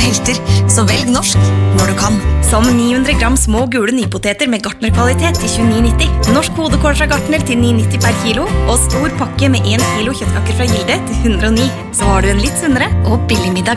helter, så velg norsk når du kan. Som 900 gram små gule nypoteter med Gartner-kvalitet til 29,90. Norsk hodekål fra Gartner til 9,90 per kilo, og stor pakke med 1 kilo kjøttkaker fra Gilde til 109. Så har du en litt sunnere og billig middag